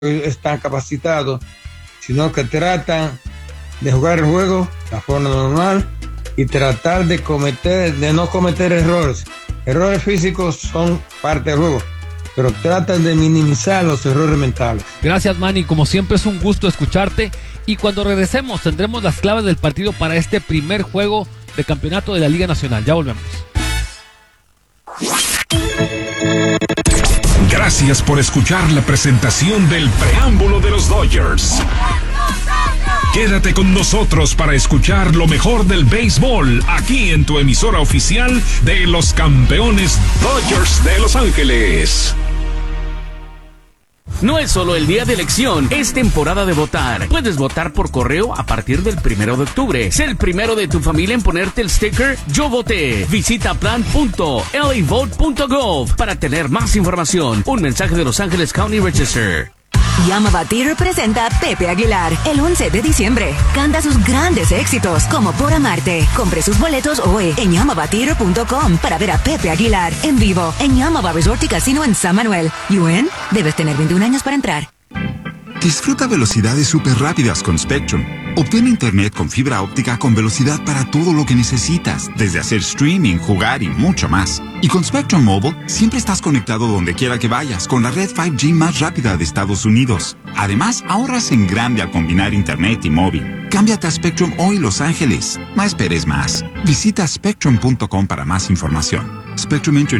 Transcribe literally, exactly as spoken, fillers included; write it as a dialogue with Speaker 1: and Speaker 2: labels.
Speaker 1: están capacitados, sino que tratan de jugar el juego de la forma normal y tratar de cometer, de no cometer errores. Errores físicos son parte del juego, pero tratan de minimizar los errores mentales.
Speaker 2: Gracias, Manny. Como siempre es un gusto escucharte. Y cuando regresemos tendremos las claves del partido para este primer juego de campeonato de la Liga Nacional. Ya volvemos.
Speaker 3: Gracias por escuchar la presentación del preámbulo de los Dodgers. Quédate con nosotros para escuchar lo mejor del béisbol aquí en tu emisora oficial de los campeones Dodgers de Los Ángeles.
Speaker 4: No es solo el día de elección, es temporada de votar. Puedes votar por correo a partir del primero de octubre. Sé el primero de tu familia en ponerte el sticker Yo Voté. Visita plan punto l a vote punto gov para tener más información. Un mensaje de Los Ángeles County Register.
Speaker 5: Yamava Theater presenta a Pepe Aguilar el once de diciembre. Canta sus grandes éxitos como Por Amarte. Compre sus boletos hoy en yamava theater punto com para ver a Pepe Aguilar en vivo en Yamava Resort y Casino en San Manuel. ¿U N? Debes tener veintiún años para entrar.
Speaker 6: Disfruta velocidades súper rápidas con Spectrum. Obtén internet con fibra óptica con velocidad para todo lo que necesitas, desde hacer streaming, jugar y mucho más. Y con Spectrum Mobile, siempre estás conectado donde quiera que vayas con la red cinco G más rápida de Estados Unidos. Además, ahorras en grande al combinar internet y móvil. Cámbiate a Spectrum hoy, Los Ángeles. No esperes más. Visita spectrum punto com para más información. Spectrum Internet